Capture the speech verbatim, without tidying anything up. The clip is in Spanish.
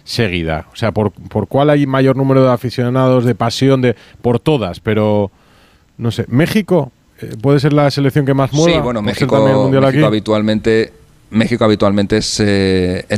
seguida? O sea, ¿por, por cuál hay mayor número de aficionados, de pasión, de por todas? Pero, no sé, ¿México eh, puede ser la selección que más mueva? Sí, bueno, ¿Por ser México, también el mundial México aquí? habitualmente, México habitualmente es eh, el